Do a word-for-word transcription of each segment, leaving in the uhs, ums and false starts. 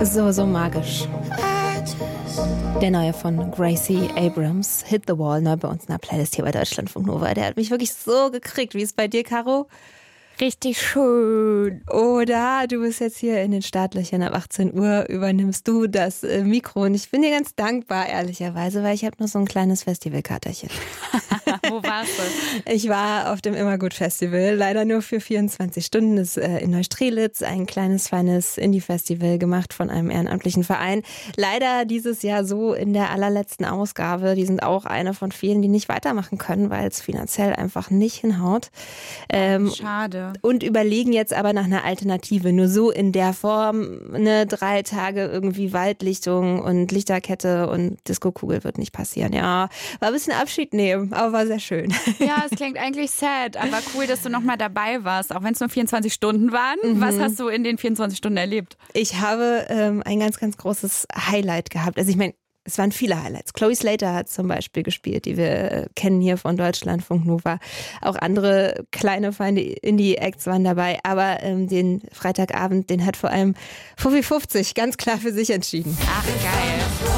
So, so magisch. Der neue von Gracie Abrams, Hit the Wall, neu bei uns in der Playlist hier bei Deutschlandfunk Nova. Der hat mich wirklich so gekriegt. Wie ist es bei dir, Caro? Richtig schön. Oder du bist jetzt hier in den Startlöchern ab achtzehn Uhr, übernimmst du das äh, Mikro. Und ich bin dir ganz dankbar, ehrlicherweise, weil ich habe nur so ein kleines Festivalkarterchen. Wo warst du? Ich war auf dem Immergut-Festival, leider nur für vierundzwanzig Stunden. Das ist äh, in Neustrelitz, ein kleines, feines Indie-Festival gemacht von einem ehrenamtlichen Verein. Leider dieses Jahr so in der allerletzten Ausgabe. Die sind auch eine von vielen, die nicht weitermachen können, weil es finanziell einfach nicht hinhaut. Ähm, Schade. Und überlegen jetzt aber nach einer Alternative. Nur so in der Form, ne, drei Tage irgendwie Waldlichtung und Lichterkette und Diskokugel wird nicht passieren. Ja, war ein bisschen Abschied nehmen, aber war sehr schön. Ja, es klingt eigentlich sad, aber cool, dass du nochmal dabei warst, auch wenn es nur vierundzwanzig Stunden waren. Mhm. Was hast du in den vierundzwanzig Stunden erlebt? Ich habe ähm, ein ganz, ganz großes Highlight gehabt. Also ich meine, es waren viele Highlights. Chloe Slater hat zum Beispiel gespielt, die wir kennen hier von Deutschlandfunk Nova. Auch andere kleine, feine Indie-Acts waren dabei. Aber ähm, den Freitagabend, den hat vor allem Fuffi fünfzig ganz klar für sich entschieden. Ach, geil.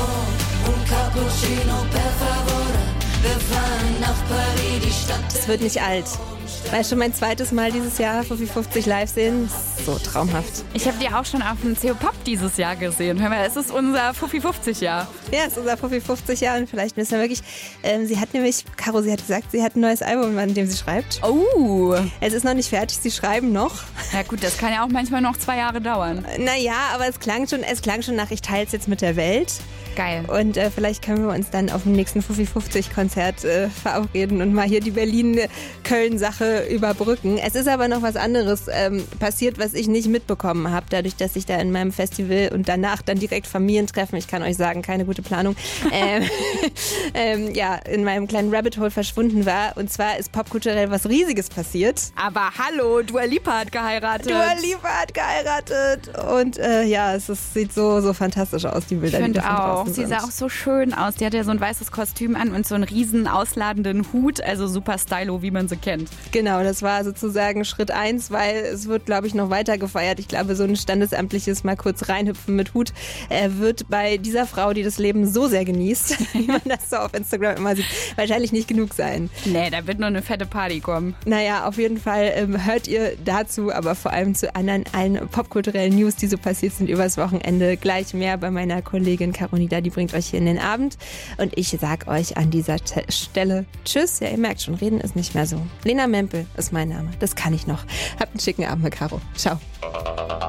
Es wird nicht alt. War schon mein zweites Mal dieses Jahr Fuffi fünfzig live sehen. So traumhaft. Ich habe die auch schon auf dem C O Pop dieses Jahr gesehen. Hör mal, es ist unser Fuffi fünfzig Jahr. Ja, es ist unser Fuffi fünfzig Jahr und vielleicht müssen wir wirklich, ähm, sie hat nämlich, Caro, sie hat gesagt, sie hat ein neues Album, an dem sie schreibt. Oh. Es ist noch nicht fertig, sie schreiben noch. Ja gut, das kann ja auch manchmal noch zwei Jahre dauern. Naja, aber es klang schon, es klang schon nach, ich teile es jetzt mit der Welt. Geil. Und äh, vielleicht können wir uns dann auf dem nächsten Fuffi fünfzig Konzert äh, verabreden und mal hier die Berlin-Köln-Sache überbrücken. Es ist aber noch was anderes ähm, passiert, was ich nicht mitbekommen habe, dadurch, dass ich da in meinem Festival und danach dann direkt Familientreffen, ich kann euch sagen, keine gute Planung, ähm, ähm, ja, in meinem kleinen Rabbit Hole verschwunden war. Und zwar ist popkulturell was Riesiges passiert. Aber hallo, Dua Lipa hat geheiratet. Dua Lipa hat geheiratet. Und äh, ja, es ist, sieht so, so fantastisch aus, die Bilder, ich die davon auch. draußen Sie sind. sah auch so schön aus. Die hatte ja so ein weißes Kostüm an und so einen riesen ausladenden Hut. Also super stylo, wie man sie kennt. Genau, das war sozusagen Schritt eins, weil es wird, glaube ich, noch weiter gefeiert. Ich glaube, so ein standesamtliches mal kurz reinhüpfen mit Hut äh, wird bei dieser Frau, die das Leben so sehr genießt, wie man das so auf Instagram immer sieht, wahrscheinlich nicht genug sein. Nee, da wird nur eine fette Party kommen. Naja, auf jeden Fall ähm, hört ihr dazu, aber vor allem zu anderen allen popkulturellen News, die so passiert sind übers Wochenende, gleich mehr bei meiner Kollegin Caronida. Die bringt euch hier in den Abend. Und ich sag euch an dieser Te- Stelle Tschüss. Ja, ihr merkt schon, reden ist nicht mehr so. Lena Mempel ist mein Name. Das kann ich noch. Habt einen schicken Abend mit Caro. Ciao.